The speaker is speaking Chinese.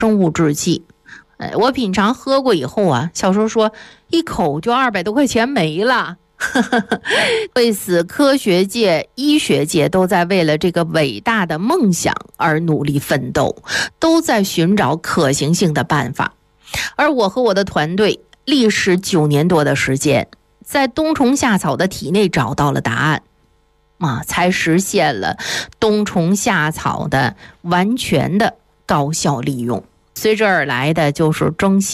生物制剂。我品尝喝过以后啊，小时候说一口就200多块钱没了。为此，科学界、医学界都在为了这个伟大的梦想而努力奋斗，都在寻找可行性的办法。而我和我的团队历时9年多的时间，在冬虫夏草的体内找到了答案，才实现了冬虫夏草的完全的高效利用。随之而来的就是中西